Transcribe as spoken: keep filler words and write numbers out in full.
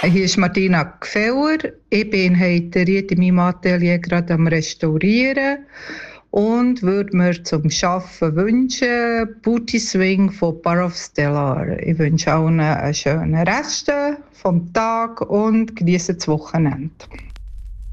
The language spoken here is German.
Hier ist Martina Gfeller. Ich bin heute in meinem Atelier gerade am Restaurieren und würde mir zum Arbeiten wünschen Booty Swing von Parov Stellar. Ich wünsche allen einen schönen Rest vom Tag und genieße das Wochenende.